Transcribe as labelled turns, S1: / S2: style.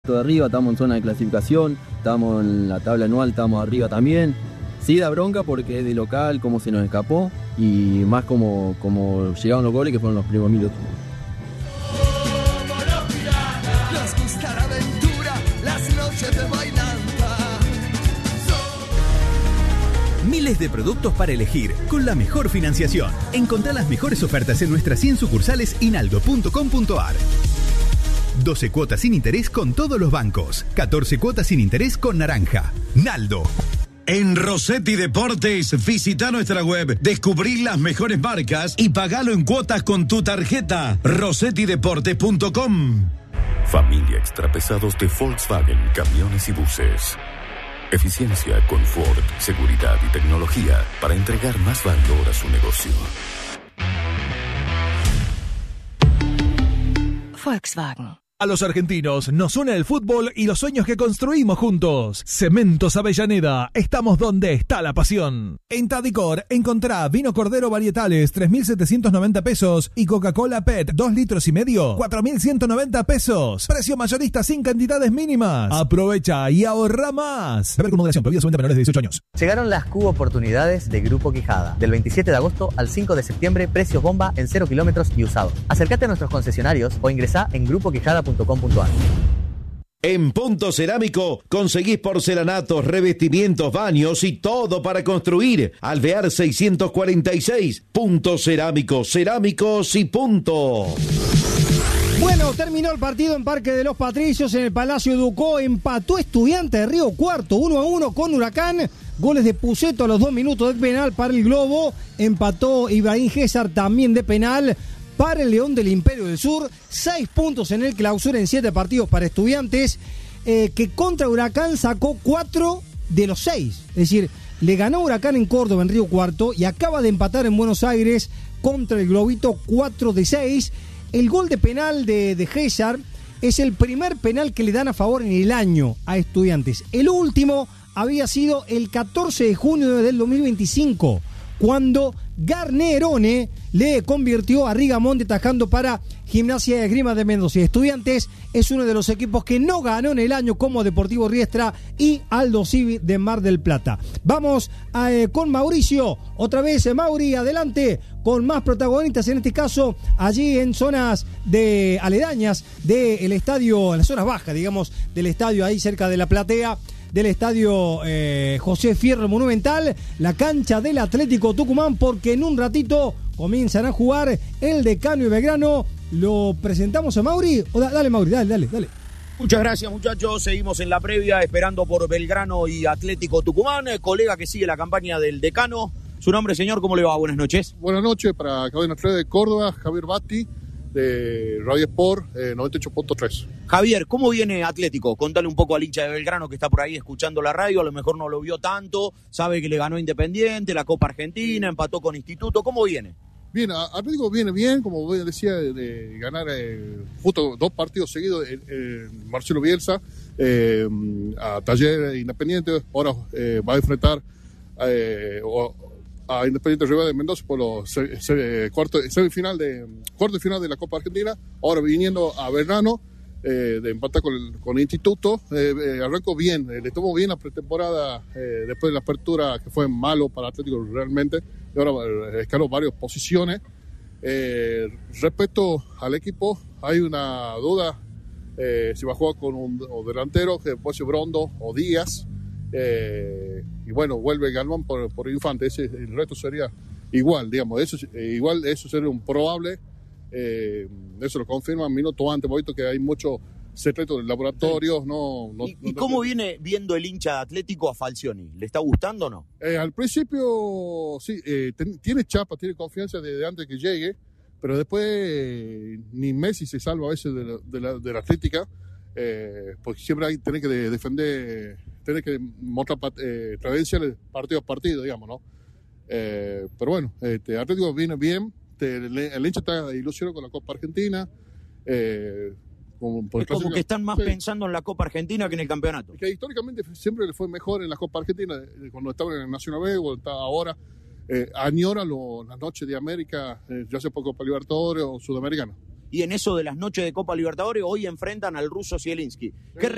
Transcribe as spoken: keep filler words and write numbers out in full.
S1: puesto de arriba, estamos en zona de clasificación, estamos en la tabla anual, estamos arriba también. Sí da bronca porque es de local, cómo se nos escapó y más como, como llegaron los goles que fueron los primeros minutos.
S2: Nos gusta la aventura, las noches de bailanta.
S3: Miles de productos para elegir, con la mejor financiación. Encontrá las mejores ofertas en nuestras cien sucursales y naldo punto com punto a r. doce cuotas sin interés con todos los bancos. catorce cuotas sin interés con Naranja. Naldo.
S4: En Rossetti Deportes, visita nuestra web, descubrí las mejores marcas y pagalo en cuotas con tu tarjeta. rossetti deportes punto com.
S5: Familia Extrapesados de Volkswagen Camiones y Buses. Eficiencia, confort, seguridad y tecnología para entregar más valor a su negocio.
S6: Volkswagen.
S7: A los argentinos nos une el fútbol y los sueños que construimos juntos. Cementos Avellaneda, estamos donde está la pasión. En Tadicor encontrá vino Cordero Varietales, tres mil setecientos noventa pesos y Coca-Cola P E T, dos litros y medio, cuatro mil ciento noventa pesos. Precio mayorista sin cantidades mínimas. Aprovecha y ahorra más. Beber con moderación, prohibido solamente a menores de dieciocho años.
S8: Llegaron las Cubo Oportunidades de Grupo Quijada. Del veintisiete de agosto al cinco de septiembre, precios bomba en cero kilómetros y usado. Acércate a nuestros concesionarios o ingresá en grupo quijada punto com punto a r.
S4: En Punto Cerámico conseguís porcelanatos, revestimientos, baños y todo para construir. Alvear seiscientos cuarenta y seis. Punto Cerámico, cerámicos y punto.
S9: Bueno, terminó el partido en Parque de los Patricios, en el Palacio Ducó. Empató Estudiantes de Río Cuarto, uno a uno con Huracán. Goles de Puceto a los dos minutos de penal para el Globo. Empató Ibrahim Gésar también de penal para el León del Imperio del Sur. Seis puntos en el clausura en siete partidos para Estudiantes, eh, que contra Huracán sacó cuatro de los seis. Es decir, le ganó Huracán en Córdoba, en Río Cuarto, y acaba de empatar en Buenos Aires contra el Globito cuatro de seis. El gol de penal de, de Gésar es el primer penal que le dan a favor en el año a Estudiantes. El último había sido el catorce de junio del dos mil veinticinco, cuando Garnerone le convirtió a Rigamonte atajando para Gimnasia de Esgrima de Mendoza. Estudiantes es uno de los equipos que no ganó en el año, como Deportivo Riestra y Aldo Civi de Mar del Plata. Vamos a, eh, con Mauricio, otra vez eh, Mauri, adelante, con más protagonistas, en este caso allí en zonas de aledañas del estadio, en las zonas bajas, digamos, del estadio ahí cerca de la platea del estadio eh, José Fierro Monumental, la cancha del Atlético Tucumán, porque en un ratito comienzan a jugar el Decano y Belgrano. ¿Lo presentamos a Mauri? O da, dale, Mauri, dale, dale, dale.
S10: Muchas gracias, muchachos. Seguimos en la previa esperando por Belgrano y Atlético Tucumán. El colega que sigue la campaña del Decano. Su nombre, señor, ¿cómo le va? Buenas noches.
S11: Buenas noches para Cadena tres de Córdoba, Javier Batti, de Radio Sport eh, noventa y ocho punto tres.
S10: Javier, ¿cómo viene Atlético? Contale un poco al hincha de Belgrano que está por ahí escuchando la radio, a lo mejor no lo vio tanto, sabe que le ganó Independiente, la Copa Argentina, empató con Instituto, ¿cómo viene?
S11: Bien, Atlético viene bien, como decía, de, de ganar eh, justo dos partidos seguidos, eh, eh, Marcelo Bielsa, eh, a Taller Independiente, ahora eh, va a enfrentar eh, o, a Independiente Rivera de Mendoza por los se, se, cuarto, semifinal de cuarto y final de la Copa Argentina, ahora viniendo a Belgrano, eh, de empatar con el con Instituto, eh, eh, arrancó bien, eh, le tomó bien la pretemporada, eh, después de la apertura que fue malo para Atlético realmente, y ahora eh, escaló varias posiciones. Eh, respecto al equipo, hay una duda, eh, si va a jugar con un o delantero, que puede ser Brondo o Díaz. Eh, y bueno, vuelve Galván por, por Infante, ese, el resto sería igual, digamos, eso eh, igual eso sería un probable, eh, eso lo confirma minuto antes, visto que hay muchos secretos de laboratorios. No, no,
S10: ¿Y, y
S11: no,
S10: cómo
S11: no,
S10: viene viendo el hincha de Atlético a Falcioni? ¿Le está gustando o no?
S11: Eh, al principio sí, eh, ten, tiene chapa, tiene confianza desde antes que llegue, pero después eh, ni Messi se salva a veces de la, de la, de la Atlética. Eh, porque siempre hay tener que defender, tener que mostrar eh, credenciales partido a partido, digamos, ¿no? Eh, pero bueno, este, Atlético viene bien, te, el, el hincha está ilusionado con la Copa Argentina. Eh, como, por
S10: es como que están más sí. pensando en la Copa Argentina que en el campeonato.
S11: Que históricamente siempre le fue mejor en la Copa Argentina, cuando estaba en el Nacional B, o está ahora. Eh, añora lo, las noches de América, eh, ya sea por Copa Libertadores o Sudamericana.
S10: Y en eso de las noches de Copa Libertadores, hoy enfrentan al ruso Zielinski. ¿Qué